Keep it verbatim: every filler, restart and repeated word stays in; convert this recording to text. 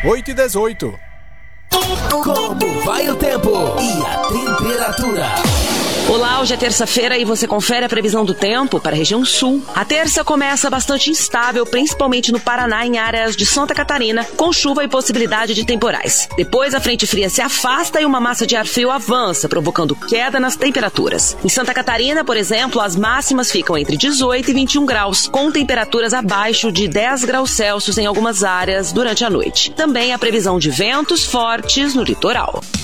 oito e dezoito. Como vai o tempo e a temperatura? Olá, hoje é terça-feira e você confere a previsão do tempo para a região sul. A terça começa bastante instável, principalmente no Paraná, em áreas de Santa Catarina, com chuva e possibilidade de temporais. Depois, a frente fria se afasta e uma massa de ar frio avança, provocando queda nas temperaturas. Em Santa Catarina, por exemplo, as máximas ficam entre dezoito e vinte e um graus, com temperaturas abaixo de dez graus Celsius em algumas áreas durante a noite. Também a previsão de ventos fortes no litoral.